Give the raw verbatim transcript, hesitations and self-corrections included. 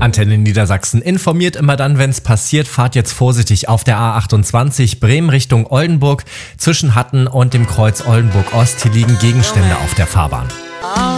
Antenne Niedersachsen informiert immer dann, wenn es passiert. Fahrt jetzt vorsichtig auf der A achtundzwanzig Bremen Richtung Oldenburg. Zwischen Hatten und dem Kreuz Oldenburg Ost, hier liegen Gegenstände auf der Fahrbahn.